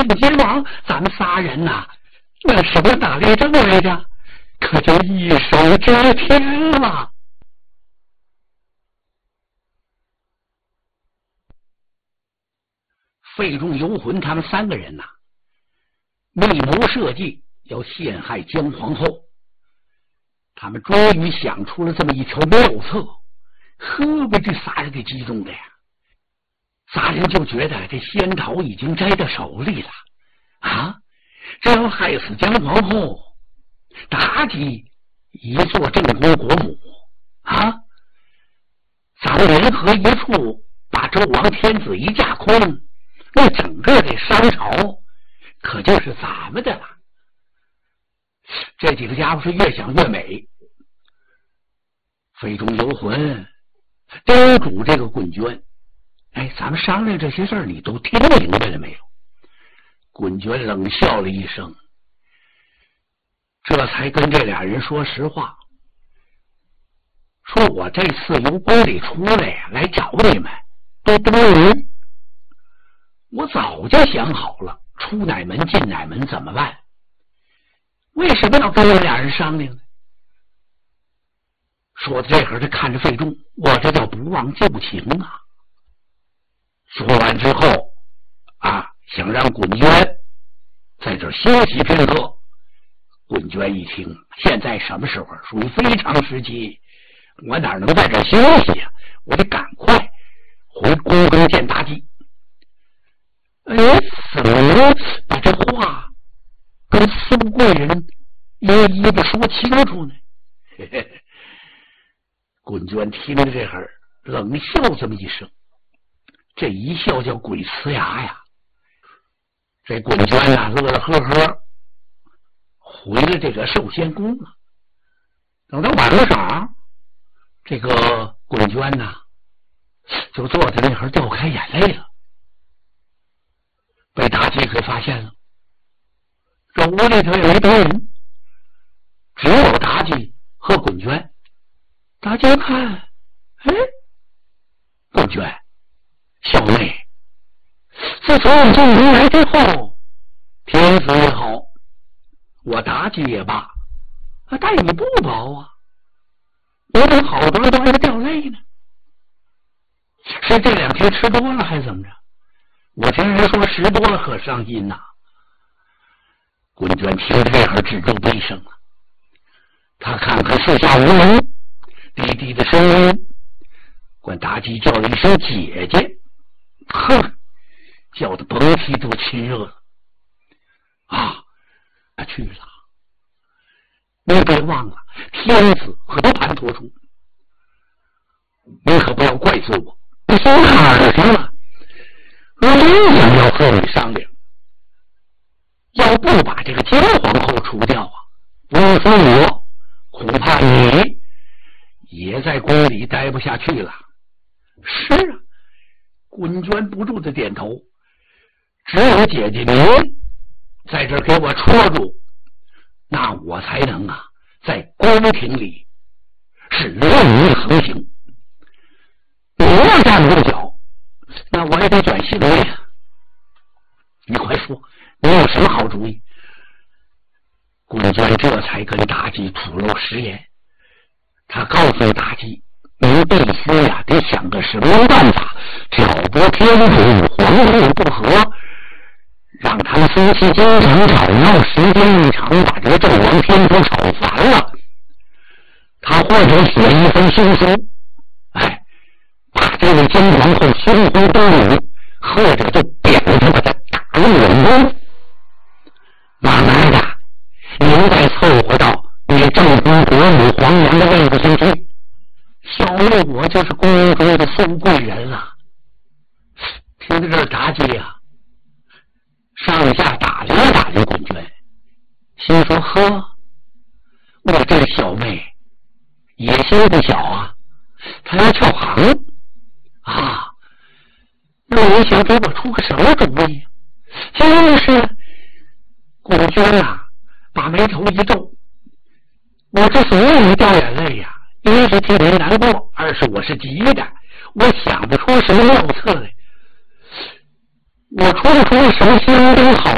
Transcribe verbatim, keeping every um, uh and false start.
不今往咱们仨人呐、啊，那什么打猎仗来着？可就一手遮天了。费仲、游魂他们三个人呐、啊，密谋设计要陷害姜皇后。他们终于想出了这么一条妙策，呵，被这仨人给击中的呀！仨人就觉得这仙桃已经摘到手里了啊！这要害死姜皇后，妲己一做正宫国母啊，咱们联合一处，把周王天子一架空，那整个这商朝可就是咱们的了。这几个家伙是越想越美。费仲、游魂叮嘱这个滚娟，哎，咱们商量这些事儿你都听明白了没有？滚娟冷笑了一声，这才跟这俩人说实话，说我这次由宫里出来呀，来找你们都多余，我早就想好了出哪门进哪门怎么办，为什么要跟我俩人商量呢？说的这会儿，他看着费仲，我这叫不忘旧情啊。说完之后啊，想让滚娟在这儿休息片刻。滚娟一听，现在什么时候？属于非常时期，我哪能在这儿休息啊？我得赶快回宫中见妲己。哎，怎么把这话跟苏贵人一一的说清楚呢？嘿嘿。滚娟听着这会儿，冷笑这么一声，这一笑叫鬼呲牙呀！这滚娟啊，乐乐呵呵回了这个寿仙宫了。等到晚上，这个滚娟呐、啊，就坐在那会儿掉开眼泪了，被妲己给发现了。这屋里头也没别人，只有妲己和滚娟。大家看，哎，滚娟，小妹，自从进宫来之后，天子也好，我妲己也罢，啊，待你不薄啊，我怎么好多人都在掉泪呢？是这两天吃多了还是怎么着？我听人说食多了可伤心呐、啊。滚娟听着这会儿止住悲声了，他看看四下无人。低低的声音管妲己叫了一声姐姐，哼，叫的甭提多亲热了啊！他去了，你别忘了，天子何盘托出，你可不要怪罪我，你说哪儿去了？我真想要和你商量，要不把这个姜皇后除掉啊，不说我，恐怕你也在宫里待不下去了。是啊，滚娟不住的点头。只有姐姐您在这儿给我戳住，那我才能啊在宫廷里是乐于横行。你要站不住脚，那我也得转行了呀。你快说，你有什么好主意？滚娟这才跟妲己吐露实言。他告诉妲己，您必须呀得想个什么办法挑拨天子与皇后不和，让他们夫妻经常吵闹，时间一长把这个纣王天子吵烦了。他或者写一封书书，哎，把这位姜皇后宣回宫里，或者就贬他把他打入冷宫。慢慢的，您再凑合到你正宫国母皇娘的位子上去。小妹我就是宫中的宋贵人了。听到这儿，妲己呀上下打量打量滚娟，心说呵，我这小妹野心不小啊，她要跳行啊，那你想给我出个什么主意？就是滚娟啊把眉头一皱，我之所以掉眼泪呀、啊，一是替人难过，二是我是急的，我想不出什么妙策来。我出不出什么新中好